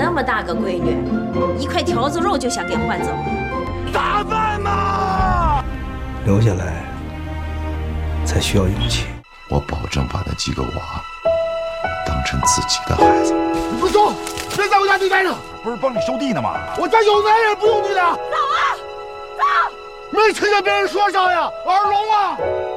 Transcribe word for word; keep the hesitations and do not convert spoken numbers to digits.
那么大个闺女，一块条子肉就想给换走了？ 打饭吗？ 留下来才需要勇气。 我保证把那几个娃当成自己的孩子。 你给我走，别在我家地待着！ 不是帮你收地呢吗？ 我家有男人，不用你的。走啊，走！ 没听见别人说啥呀？耳聋啊！